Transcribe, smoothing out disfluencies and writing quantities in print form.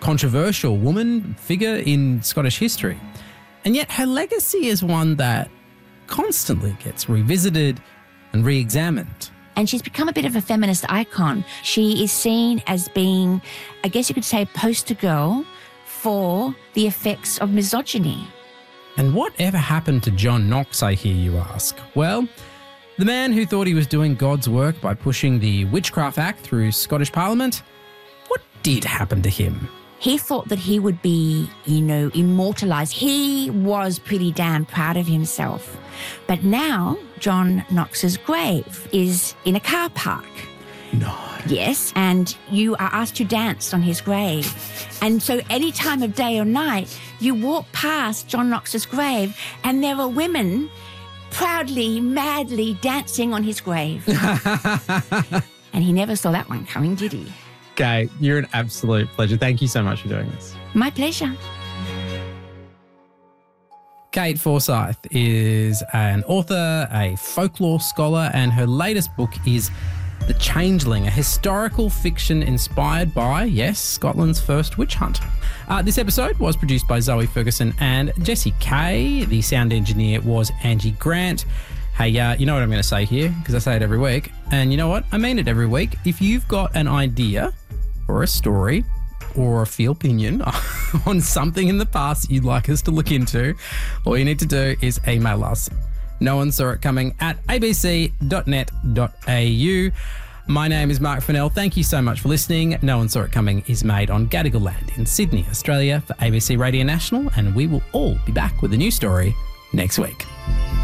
controversial woman figure in Scottish history. And yet her legacy is one that constantly gets revisited and re-examined. And she's become a bit of a feminist icon. She is seen as being, I guess you could say, a poster girl for the effects of misogyny. And whatever happened to John Knox, I hear you ask? Well, the man who thought he was doing God's work by pushing the Witchcraft Act through Scottish Parliament, what did happen to him? He thought that he would be, immortalised. He was pretty damn proud of himself. But now John Knox's grave is in a car park. No. Yes, and you are asked to dance on his grave. And so any time of day or night, you walk past John Knox's grave and there are women proudly, madly dancing on his grave. And he never saw that one coming, did he? Kate, you're an absolute pleasure. Thank you so much for doing this. My pleasure. Kate Forsyth is an author, a folklore scholar, and her latest book is The Changeling, a historical fiction inspired by, yes, Scotland's first witch hunt. This episode was produced by Zoe Ferguson and Jessie Kay. The sound engineer was Angie Grant. Hey, you know what I'm going to say here, because I say it every week. And you know what? I mean it every week. If you've got an idea or a story or a feel opinion on something in the past you'd like us to look into, all you need to do is email us. No one saw it coming at abc.net.au. My name is Mark Fennell. Thank you so much for listening. No One Saw It Coming is made on Gadigal land in Sydney, Australia for ABC Radio National, and we will all be back with a new story next week.